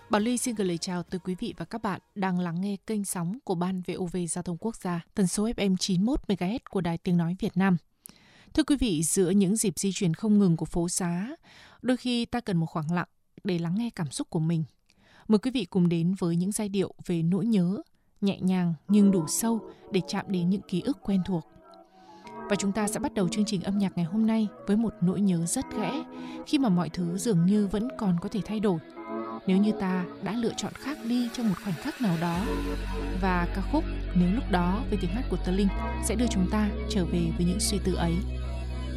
Bảo Ly xin gửi lời chào tới quý vị và các bạn đang lắng nghe kênh sóng của Ban VOV Giao thông Quốc gia, tần số FM 91 MHz của Đài Tiếng nói Việt Nam. Thưa quý vị, giữa những dịp di chuyển không ngừng của phố xá, đôi khi ta cần một khoảng lặng để lắng nghe cảm xúc của mình. Mời quý vị cùng đến với những giai điệu về nỗi nhớ, nhẹ nhàng nhưng đủ sâu để chạm đến những ký ức quen thuộc. Và chúng ta sẽ bắt đầu chương trình âm nhạc ngày hôm nay với một nỗi nhớ rất ghẽ khi mà mọi thứ dường như vẫn còn có thể thay đổi. Nếu như ta đã lựa chọn khác đi trong một khoảnh khắc nào đó. Và ca khúc Nếu lúc đó với tiếng hát của Tơ Linh sẽ đưa chúng ta trở về với những suy tư ấy.